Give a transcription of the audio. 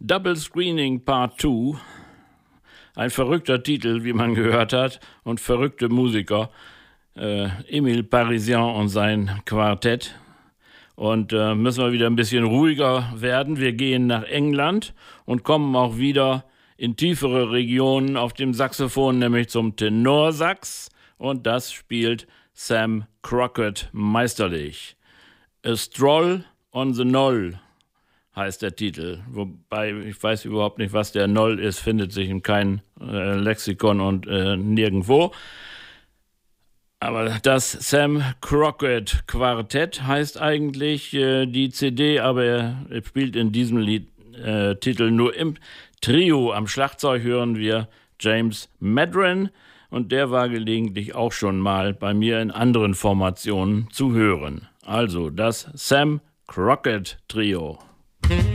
Double Screening Part 2, ein verrückter Titel, wie man gehört hat, und verrückte Musiker, Emile Parisien und sein Quartett. Und müssen wir wieder ein bisschen ruhiger werden. Wir gehen nach England und kommen auch wieder in tiefere Regionen auf dem Saxophon, nämlich zum Tenorsax. Und das spielt Sam Crockett meisterlich. A Stroll on the Knoll heißt der Titel. Wobei, ich weiß überhaupt nicht, was der Knoll ist, findet sich in keinem Lexikon und nirgendwo. Aber das Sam Crockett Quartett heißt eigentlich die CD, aber er spielt in diesem Titel nur im Trio. Am Schlagzeug hören wir James Madron und der war gelegentlich auch schon mal bei mir in anderen Formationen zu hören. Also das Sam Crockett Trio.